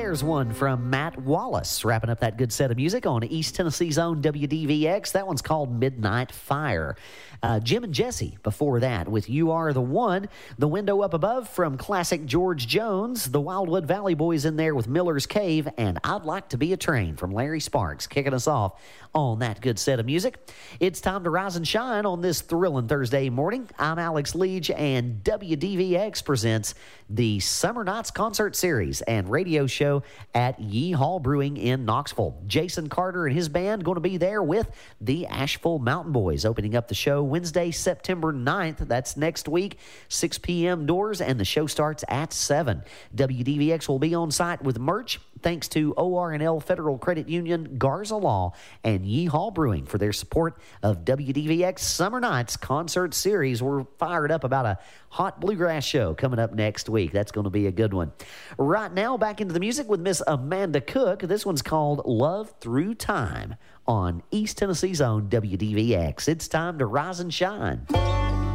There's one from Matt Wallace, wrapping up that good set of music on East Tennessee's own WDVX. That one's called Midnight Fire. Jim and Jesse before that with You Are the One. The Window Up Above from classic George Jones. The Wildwood Valley Boys in there with Miller's Cave. And I'd Like to Be a Train from Larry Sparks, kicking us off on that good set of music. It's time to rise and shine on this thrilling Thursday morning. I'm Alex Leach, and WDVX presents the Summer Nights Concert Series and radio show at Yeehaw Brewing in Knoxville. Jason Carter and his band going to be there with the Asheville Mountain Boys, opening up the show Wednesday, September 9th. That's next week, 6 p.m. doors, and the show starts at 7. WDVX will be on site with merch, thanks to OR&L Federal Credit Union, Garza Law, and Yeehaw Brewing for their support of WDVX Summer Nights Concert Series. We're fired up about a hot bluegrass show coming up next week. That's going to be a good one. Right now, back into the music with Miss Amanda Cook. This one's called Love Through Time on East Tennessee's own WDVX. It's time to rise and shine.